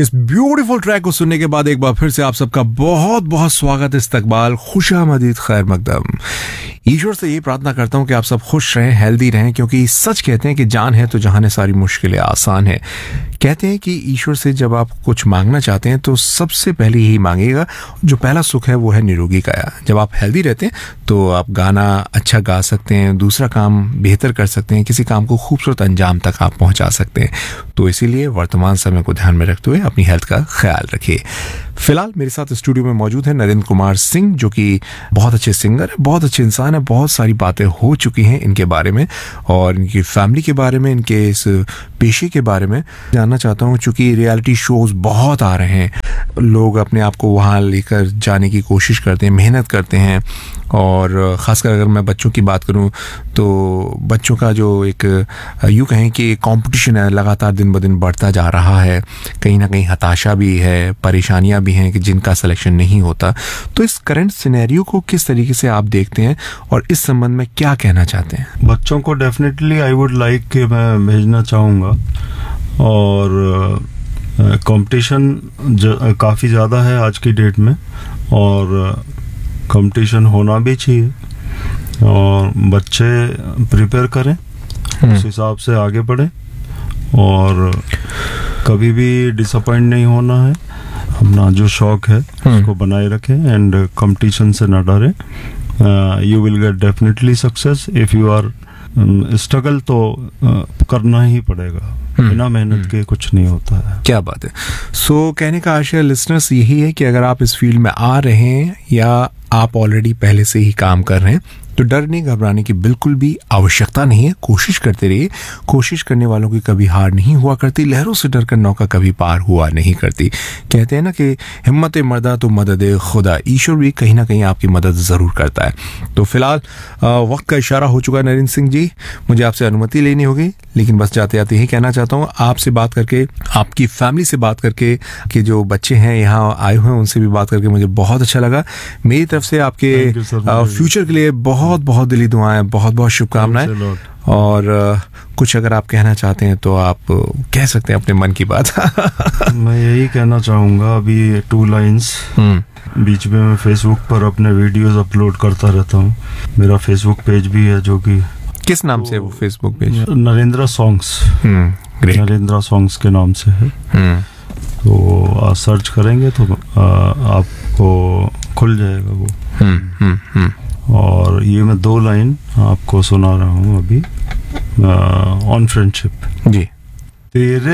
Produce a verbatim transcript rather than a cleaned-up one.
इस beautiful track को सुनने के बाद एक बार फिर से आप सबका बहुत बहुत स्वागत, इस्तकबाल, खुशामदीद, खैर मकदम। ईश्वर से यही प्रार्थना करता हूँ कि आप सब खुश रहें, हेल्दी रहें, क्योंकि सच कहते हैं कि जान है तो जहान है सारी मुश्किलें आसान है। कहते हैं कि ईश्वर से जब आप कुछ मांगना चाहते हैं तो सबसे पहले यही मांगिएगा, जो पहला सुख है वो है निरोगी काया। जब आप हेल्दी रहते हैं तो आप गाना अच्छा गा सकते हैं, दूसरा काम बेहतर कर सकते हैं, किसी काम को खूबसूरत अंजाम तक आप पहुंचा सकते हैं। तो इसीलिए वर्तमान समय को ध्यान में रखते हुए अपनी हेल्थ का ख्याल रखिए। फिलहाल मेरे साथ स्टूडियो में मौजूद है नरेंद्र कुमार सिंह, जो कि बहुत अच्छे सिंगर है, बहुत अच्छे इंसान है। बहुत सारी बातें हो चुकी हैं इनके बारे में और इनकी फैमिली के बारे में, इनके इस पेशे के बारे में जानना चाहता हूँ। चूंकि रियलिटी शोज बहुत आ रहे हैं, लोग अपने आप को वहाँ लेकर जाने की कोशिश करते हैं, मेहनत करते हैं। और ख़ासकर अगर मैं बच्चों की बात करूं तो बच्चों का जो एक यूँ कहें कि कंपटीशन है, लगातार दिन ब दिन बढ़ता जा रहा है। कहीं ना कहीं हताशा भी है, परेशानियां भी हैं कि जिनका सिलेक्शन नहीं होता। तो इस करंट सिनेरियो को किस तरीके से आप देखते हैं और इस संबंध में क्या कहना चाहते हैं? बच्चों को डेफिनेटली आई वुड लाइक कि मैं भेजना चाहूँगा, और कंपटीशन काफ़ी ज़्यादा है आज की डेट में, और कंपटीशन होना भी चाहिए, और बच्चे प्रिपेयर करें, उस हिसाब से आगे बढ़ें, और कभी भी डिसअपॉइंट नहीं होना है। अपना जो शौक है उसको बनाए रखें एंड कंपटीशन से ना डरें। You will get definitely success if you are struggle, तो uh, करना ही पड़ेगा, बिना मेहनत के कुछ नहीं होता है। क्या बात है। सो so, कहने का आशय लिसनर्स यही है कि अगर आप इस फील्ड में आ रहे हैं या आप ऑलरेडी पहले से ही काम कर रहे हैं तो डरने घबराने की बिल्कुल भी आवश्यकता नहीं है। कोशिश करते रहिए। कोशिश करने वालों की कभी हार नहीं हुआ करती, लहरों से डरकर नौका कभी पार हुआ नहीं करती। कहते हैं ना कि हिम्मत मर्दा तो मदद खुदा, ईश्वर भी कहीं ना कहीं आपकी मदद ज़रूर करता है। तो फिलहाल वक्त का इशारा हो चुका है नरेंद्र सिंह जी, मुझे आपसे अनुमति लेनी होगी, लेकिन बस जाते जाते यही कहना चाहता हूँ, आपसे बात करके, आपकी फैमिली से बात करके, कि जो बच्चे हैं यहाँ आए हुए हैं उनसे भी बात करके मुझे बहुत अच्छा लगा। मेरी तरफ से आपके फ्यूचर के लिए बहुत बहुत दिली दुआएं, बहुत बहुत शुभकामनाएं। और uh, कुछ अगर आप कहना चाहते हैं तो आप कह सकते हैं अपने मन की बात। मैं यही कहना चाहूँगा, अभी टू लाइंस। बीच में मैं फेसबुक पर अपने वीडियोस अपलोड करता रहता हूँ। मेरा फेसबुक पेज भी है, जो कि किस नाम तो, से है वो Facebook page? Narendra songs. Narendra songs के नाम से है। तो आप सर्च करेंगे तो आ, आपको खुल जाएगा वो। हुँ, हुँ, हुँ. और ये मैं दो लाइन आपको सुना रहा हूँ अभी, ऑन फ्रेंडशिप। जी। तेरे